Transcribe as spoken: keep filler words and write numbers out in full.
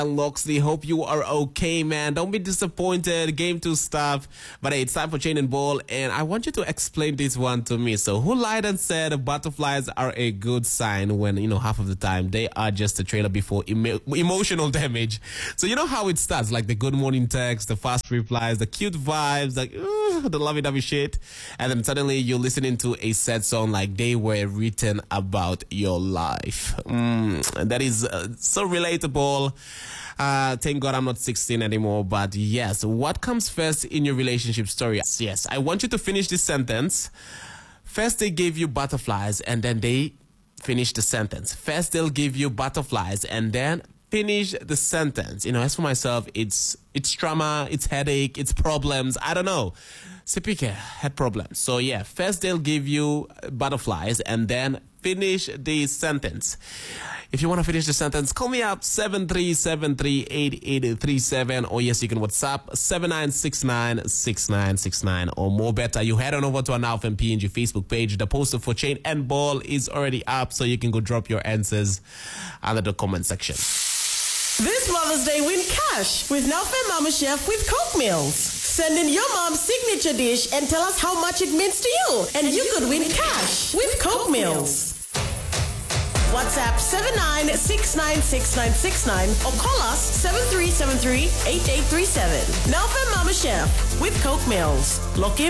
Loxley, hope you are okay, man. Don't be disappointed. Game two stuff. But hey, it's time for Chain and Ball, and I want you to explain this one to me. So, who lied and said butterflies are a good sign when, you know, half of the time they are just a trailer before emo- emotional damage? So, you know how it starts, like the good morning text, the fast replies, the cute vibes, like ooh, the lovey-dovey shit, and then suddenly you're listening to a sad song like they were written about your life. Mm, that is uh, so relatable. Uh, thank God I'm not sixteen anymore. But yes, what comes first in your relationship story? Yes, I want you to finish this sentence. First, they gave you butterflies, and then they finish the sentence. First, they'll give you butterflies, and then finish the sentence. You know, as for myself, it's it's trauma, it's headache, it's problems. I don't know. Sepike had problems. So yeah, first they'll give you butterflies, and then finish the sentence. If you want to finish the sentence, call me up seven three seven three, eight eight three seven, or yes, you can WhatsApp seven nine six nine, six nine six nine, or more better, you head on over to our Now F M P N G Facebook page. The poster for Chain and Ball is already up, so you can go drop your answers under the comment section. This Mother's Day, win cash with Now F M Mama Chef with Coke Meals. Send in your mom's signature dish and tell us how much it means to you, and you could win cash with Coke Meals. WhatsApp seven nine six nine six nine six nine or call us seven three seven three, eight eight three seven. Now F M Mama Chef with Coke Meals. Lock in